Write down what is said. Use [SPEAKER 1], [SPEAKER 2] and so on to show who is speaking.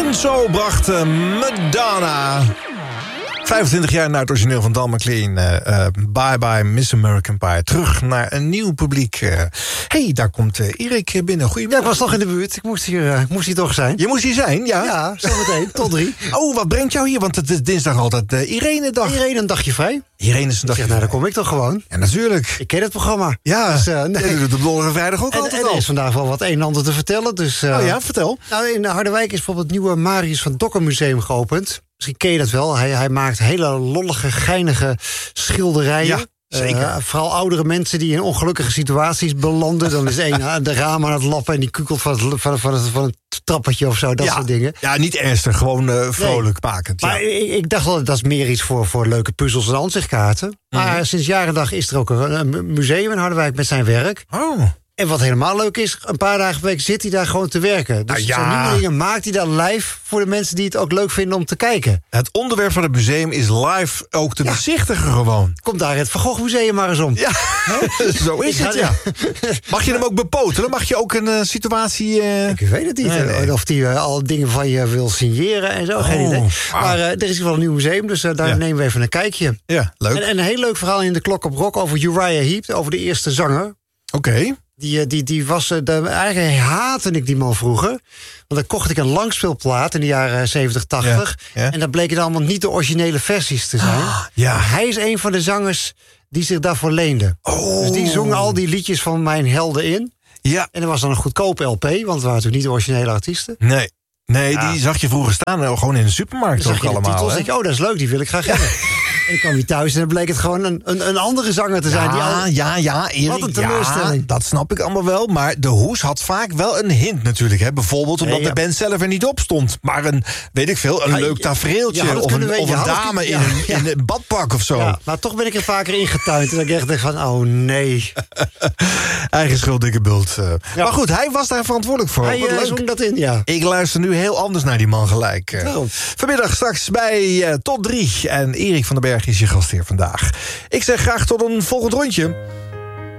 [SPEAKER 1] En zo bracht Madonna 25 jaar na het origineel van Don McLean. Bye Bye Miss American Pie. Terug naar een nieuw publiek. Hey, daar komt Erik binnen. Goedemiddag.
[SPEAKER 2] Ja, ik was nog in de buurt. Ik moest hier toch zijn.
[SPEAKER 1] Je moest hier zijn, ja?
[SPEAKER 2] Ja, zometeen. Tot 3.
[SPEAKER 1] Oh, wat brengt jou hier? Want het is dinsdag altijd Irene-dag.
[SPEAKER 2] Irene, een dagje vrij.
[SPEAKER 1] Irene is een dagje
[SPEAKER 2] Nou, dan kom ik toch gewoon.
[SPEAKER 1] Ja, natuurlijk.
[SPEAKER 2] Ik ken het programma.
[SPEAKER 1] Ja,
[SPEAKER 2] dus,
[SPEAKER 1] je doet het op donderdag en vrijdag ook altijd
[SPEAKER 2] en er
[SPEAKER 1] al.
[SPEAKER 2] is vandaag wel wat een en ander te vertellen. Dus,
[SPEAKER 1] Oh ja, vertel.
[SPEAKER 2] Nou, in Harderwijk is bijvoorbeeld het nieuwe Marius van Dokker Museum geopend. Misschien ken je dat wel. Hij maakt hele lollige, geinige schilderijen.
[SPEAKER 1] Ja, zeker.
[SPEAKER 2] Vooral oudere mensen die in ongelukkige situaties belanden. Dan is één de raam aan het lappen en die kukelt van het trappetje of zo. Dat soort dingen.
[SPEAKER 1] Ja, niet ernstig. Gewoon vrolijk makend.
[SPEAKER 2] Maar ik dacht wel, dat is meer iets voor leuke puzzels en ansichtkaarten. Maar sinds jaar en dag is er ook een museum in Harderwijk met zijn werk.
[SPEAKER 1] Oh.
[SPEAKER 2] En wat helemaal leuk is, een paar dagen per week zit hij daar gewoon te werken. Dus zijn nieuwe dingen maakt hij dan live voor de mensen die het ook leuk vinden om te kijken.
[SPEAKER 1] Het onderwerp van het museum is live ook te bezichtigen gewoon.
[SPEAKER 2] Komt daar het Van Gogh Museum maar eens om.
[SPEAKER 1] Ja, zo is het, ja. Mag je hem ook bepotelen? Mag je ook een situatie...
[SPEAKER 2] Ik weet het niet. Nee. Of hij al dingen van je wil signeren en zo. Geen idee. Maar er is wel een nieuw museum, dus daar nemen we even een kijkje.
[SPEAKER 1] Ja, leuk.
[SPEAKER 2] En een heel leuk verhaal in de Klok op Rock over Uriah Heep, over de eerste zanger.
[SPEAKER 1] Oké.
[SPEAKER 2] Die was... Eigenlijk haatte ik die man vroeger. Want dan kocht ik een langspeelplaat in de jaren 70, 80. Ja. En dat bleken dan allemaal niet de originele versies te zijn. Hij is een van de zangers die zich daarvoor leende. Oh. Dus die zong al die liedjes van mijn helden in. Ja. En er was dan een goedkope LP, want het waren natuurlijk niet de originele artiesten.
[SPEAKER 1] Nee, die zag je vroeger staan, gewoon in de supermarkt ook allemaal.
[SPEAKER 2] Titels, ik, dat is leuk, die wil ik graag hebben. En ik kwam hier thuis en dan bleek het gewoon een andere zanger te zijn.
[SPEAKER 1] Erik,
[SPEAKER 2] wat een teleurstelling.
[SPEAKER 1] Dat snap ik allemaal wel. Maar de hoes had vaak wel een hint natuurlijk. Hè? Bijvoorbeeld omdat de band zelf er niet op stond. Maar een leuk tafereeltje of een dame in een badpak of zo.
[SPEAKER 2] Ja, maar toch ben ik er vaker ingetuind. En dan dacht ik van, oh nee.
[SPEAKER 1] Eigen schuld, dikke bult. Maar goed, hij was daar verantwoordelijk voor.
[SPEAKER 2] Hij zong dat in, ja.
[SPEAKER 1] Ik luister nu heel anders naar die man gelijk. Vanmiddag straks bij Tot 3. En Erik van den Berg is je gastheer vandaag. Ik zeg graag tot een volgend rondje.